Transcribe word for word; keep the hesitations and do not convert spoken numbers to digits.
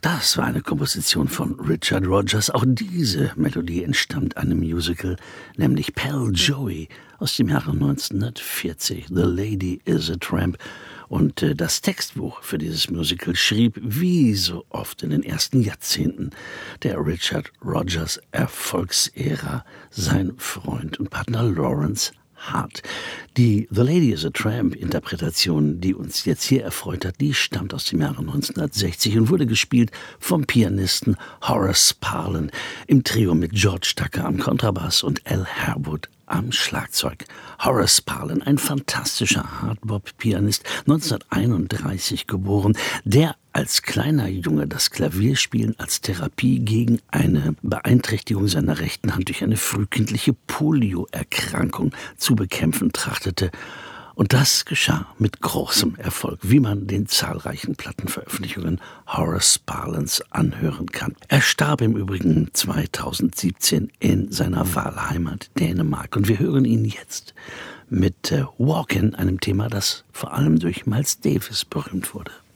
das war eine Komposition von Richard Rodgers. Auch diese Melodie entstammt einem Musical, nämlich Pal Joey aus dem Jahre neunzehnhundertvierzig. The Lady is a Tramp. Und äh, das Textbuch für dieses Musical schrieb, wie so oft in den ersten Jahrzehnten der Richard Rodgers Erfolgsära, sein Freund und Partner Lawrence Hart. Die The Lady is a Tramp Interpretation, die uns jetzt hier erfreut hat, die stammt aus dem Jahre neunzehnhundertsechzig und wurde gespielt vom Pianisten Horace Parlan im Trio mit George Tucker am Kontrabass und Al Harewood am Schlagzeug. Horace Parlan, ein fantastischer Hardbop-Pianist, neunzehnhunderteinunddreißig geboren, der als kleiner Junge das Klavierspielen als Therapie gegen eine Beeinträchtigung seiner rechten Hand durch eine frühkindliche Polioerkrankung zu bekämpfen trachtete. Und das geschah mit großem Erfolg, wie man den zahlreichen Plattenveröffentlichungen Horace Parlans anhören kann. Er starb im Übrigen zweitausendsiebzehn in seiner Wahlheimat Dänemark. Und wir hören ihn jetzt mit äh, Walkin', einem Thema, das vor allem durch Miles Davis berühmt wurde.